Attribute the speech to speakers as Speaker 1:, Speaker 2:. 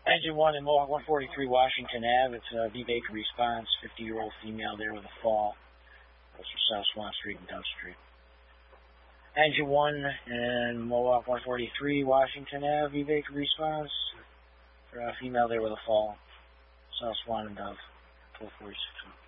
Speaker 1: Engine 1 in Mohawk 143 Washington Ave. It's a V Baker response, 50-year-old female there with a fall. Goes for South Swan Street and Dove Street. Engine 1 in Mohawk 143 Washington Ave. V Baker response for a female there with a fall. South Swan and Dove, 1246.